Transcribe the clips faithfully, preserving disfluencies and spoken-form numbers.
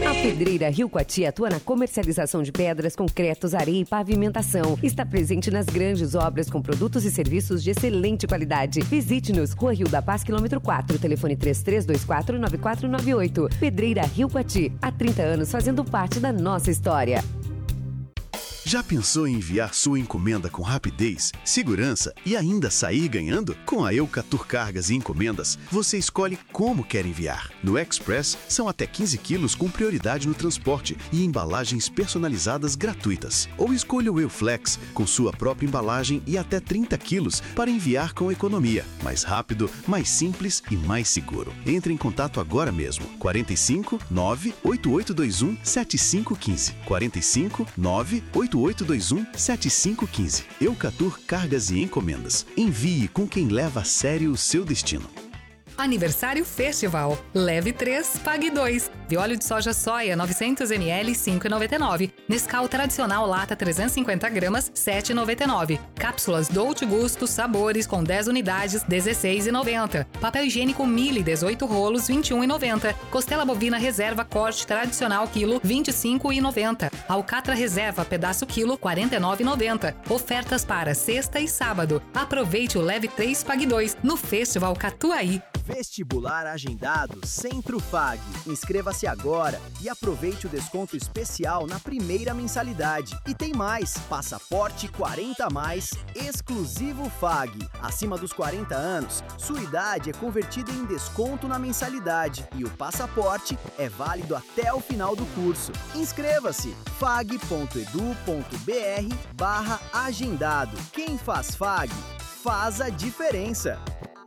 A Pedreira Rio Coati atua na comercialização de pedras, concretos, areia e pavimentação. Está presente nas grandes obras com produtos e serviços de excelente qualidade. Visite-nos, Rua Rio da Paz, quilômetro quatro, telefone três três dois quatro, nove quatro nove oito. Pedreira Rio Coati, há trinta anos fazendo parte da nossa história. Já pensou em enviar sua encomenda com rapidez, segurança e ainda sair ganhando? Com a Eucatur Cargas e Encomendas, você escolhe como quer enviar. No Express, são até quinze quilos com prioridade no transporte e embalagens personalizadas gratuitas. Ou escolha o Euflex, com sua própria embalagem e até trinta quilos para enviar com economia. Mais rápido, mais simples e mais seguro. Entre em contato agora mesmo. quarenta e cinco, nove, oito oito dois um, sete cinco um cinco. quarenta e cinco, nove, oito oito dois um, sete cinco um cinco. Eucatur Cargas e Encomendas. Envie com quem leva a sério o seu destino. Aniversário Festival. Leve três, pague dois. De óleo de soja soia novecentos mililitros, cinco reais e noventa e nove centavos. Nescau tradicional lata trezentos e cinquenta gramas, sete reais e noventa e nove centavos. Cápsulas Dolce Gusto sabores com dez unidades, dezesseis reais e noventa centavos. Papel higiênico Mili dezoito rolos, vinte e um reais e noventa centavos. Costela bovina reserva corte tradicional quilo, vinte e cinco reais e noventa centavos. Alcatra reserva pedaço quilo, quarenta e nove reais e noventa centavos. Ofertas para sexta e sábado. Aproveite o Leve três, pague dois no Festival Catuaí. Vestibular agendado Centro Fag. Inscreva-se agora e aproveite o desconto especial na primeira mensalidade. E tem mais, passaporte quarenta a mais, exclusivo Fag. Acima dos quarenta anos, sua idade é convertida em desconto na mensalidade e o passaporte é válido até o final do curso. Inscreva-se, fag ponto edu ponto br barra agendado. Quem faz Fag, faz a diferença.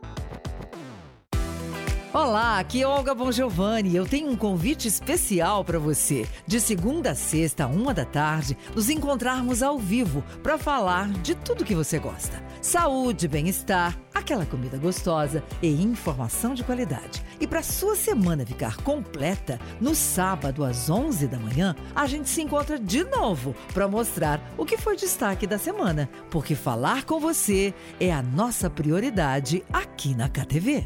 Olá, aqui é Olga Bongiovanni. Eu tenho um convite especial para você. De segunda a sexta, uma da tarde, nos encontrarmos ao vivo para falar de tudo que você gosta. Saúde, bem-estar, aquela comida gostosa e informação de qualidade. E para sua semana ficar completa, no sábado às onze da manhã, a gente se encontra de novo para mostrar o que foi destaque da semana. Porque falar com você é a nossa prioridade aqui na K T V.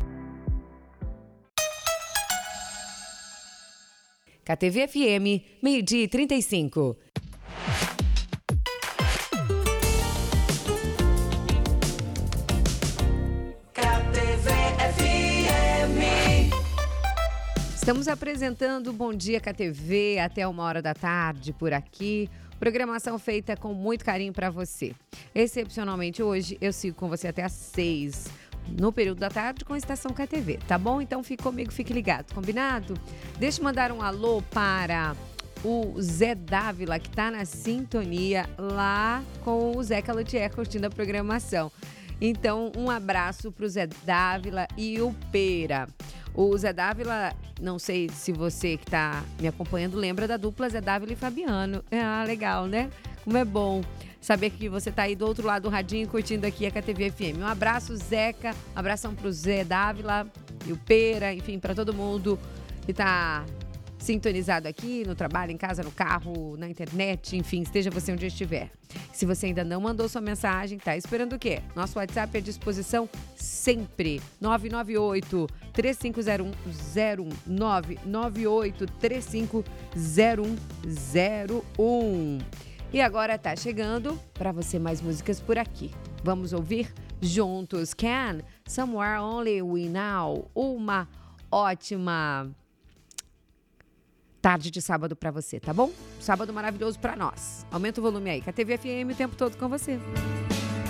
K T V F M, meio-dia e trinta e cinco. K T V F M. Estamos apresentando Bom Dia K T V até uma hora da tarde por aqui. Programação feita com muito carinho para você. Excepcionalmente hoje eu sigo com você até às seis. No período da tarde com a Estação K T V, tá bom? Então fique comigo, fique ligado, combinado? Deixa eu mandar um alô para o Zé Dávila, que tá na sintonia lá com o Zeca Luthier curtindo a programação. Então, um abraço pro Zé Dávila e o Pera. O Zé Dávila, não sei se você que tá me acompanhando lembra da dupla Zé Dávila e Fabiano. Ah, legal, né? Como é bom saber que você tá aí do outro lado do radinho curtindo aqui a K T V F M. Um abraço, Zeca, um abração pro Zé Dávila e o Pera, enfim, para todo mundo que tá sintonizado aqui no trabalho, em casa, no carro, na internet, enfim, esteja você onde estiver. Se você ainda não mandou sua mensagem, tá esperando o quê? Nosso WhatsApp é à disposição sempre. nove nove oito, três cinco zero um zero um. nove nove oito, três cinco zero um zero um. E agora tá chegando para você mais músicas por aqui. Vamos ouvir juntos Can, Somewhere Only We Know. Uma ótima tarde de sábado para você, tá bom? Sábado maravilhoso para nós. Aumenta o volume aí. K T V F M o tempo todo com você.